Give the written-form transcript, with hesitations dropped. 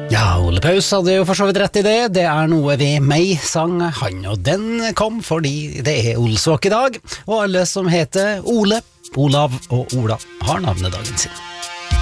Ja, Ole Paus hadde jo for så vidt rett i det. Det noe ved meg, sang han, og den kom fordi det Olsvåk i dag, og alle som heter Ole, Olav og Ola har navnedagen sin.